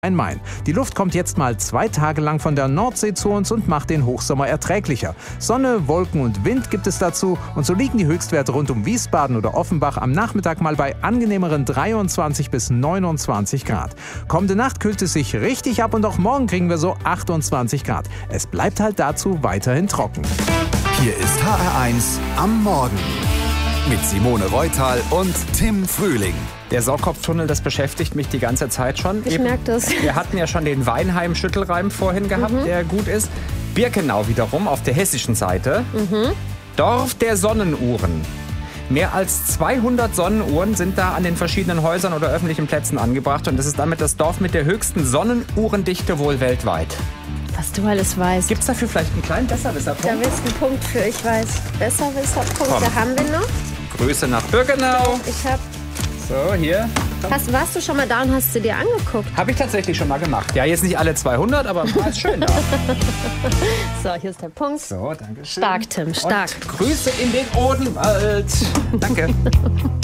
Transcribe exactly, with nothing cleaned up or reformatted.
Rhein-Main. Die Luft kommt jetzt mal zwei Tage lang von der Nordsee zu uns und macht den Hochsommer erträglicher. Sonne, Wolken und Wind gibt es dazu und so liegen die Höchstwerte rund um Wiesbaden oder Offenbach am Nachmittag mal bei angenehmeren dreiundzwanzig bis neunundzwanzig Grad. Kommende Nacht kühlt es sich richtig ab und auch morgen kriegen wir so achtundzwanzig Grad. Es bleibt halt dazu weiterhin trocken. Hier ist H R eins am Morgen mit Simone Reutal und Tim Frühling. Der Sauerkopftunnel, das beschäftigt mich die ganze Zeit schon. Ich merke das. Wir hatten ja schon den Weinheim-Schüttelreim vorhin gehabt, mhm. der gut ist. Birkenau wiederum auf der hessischen Seite. Mhm. Dorf der Sonnenuhren. Mehr als zweihundert Sonnenuhren sind da an den verschiedenen Häusern oder öffentlichen Plätzen angebracht. Und das ist damit das Dorf mit der höchsten Sonnenuhrendichte wohl weltweit. Was du alles weißt. Gibt es dafür vielleicht einen kleinen Besserwisser-Punkt? Da willst du einen Punkt für, ich weiß. Besserwisser-Punkt, da haben wir noch. Grüße nach Birkenau. Ich hab... So, hier. Hast, warst du schon mal da und hast du dir angeguckt? Habe ich tatsächlich schon mal gemacht. Ja, jetzt nicht alle zweihundert, aber war es schön da. So, hier ist der Punkt. So, danke schön. Stark, Tim, stark. Und Grüße in den Odenwald. Danke.